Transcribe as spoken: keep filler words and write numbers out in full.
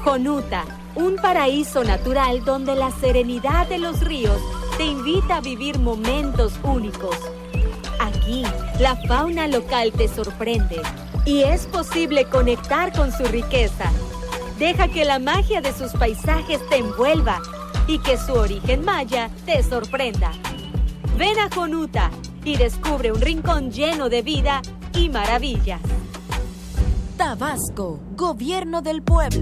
Jonuta, un paraíso natural donde la serenidad de los ríos te invita a vivir momentos únicos. Aquí, la fauna local te sorprende y es posible conectar con su riqueza. Deja que la magia de sus paisajes te envuelva y que su origen maya te sorprenda. Ven a Jonuta y descubre un rincón lleno de vida y maravillas. Tabasco, Gobierno del Pueblo.